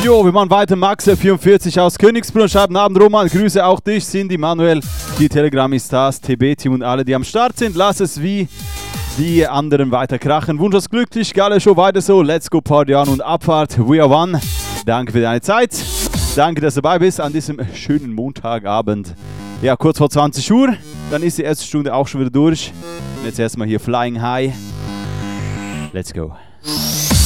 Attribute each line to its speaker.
Speaker 1: Jo, wir machen weiter. Max44 aus Königsbrunn. Schreiben Abend, Roman. Grüße auch dich, Cindy, Manuel, die Telegram-Stars, TB-Team und alle, die am Start sind. Lass es wie die anderen weiter krachen. Wunsch uns glücklich, geile Show, weiter so. Let's go, Party on und Abfahrt. We are one. Danke für deine Zeit. Danke, dass du dabei bist an diesem schönen Montagabend. Ja, kurz vor 20 Uhr. Dann ist die erste Stunde auch schon wieder durch. Und jetzt erstmal hier Flying High. Let's go.